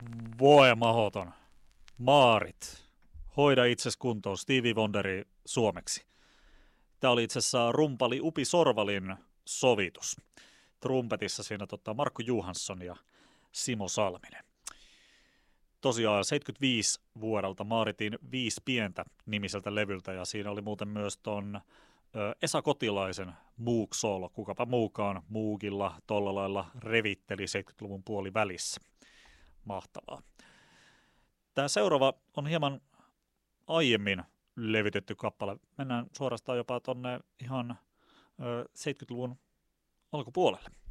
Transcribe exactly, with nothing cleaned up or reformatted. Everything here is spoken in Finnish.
Voi mahoton. Maarit. Hoida itses kuntoon. Stevie Wonderi suomeksi. Tämä oli itse asiassa rumpali Upi Sorvalin sovitus. Trumpetissa siinä tota Markku Johansson ja Simo Salminen. Tosiaan seitsemänkymmentäviisi vuodelta Maaritin Viisi pientä nimiseltä levyltä ja siinä oli muuten myös ton Esa Kotilaisen Moog-soolo. Kukapa muukaan Moogilla tolla lailla revitteli seitsemänkymmentäluvun puoli välissä. Mahtavaa. Tämä seuraava on hieman aiemmin levytetty kappale. Mennään suorastaan jopa tonne ihan seitsemänkymmentäluvun alkupuolelle.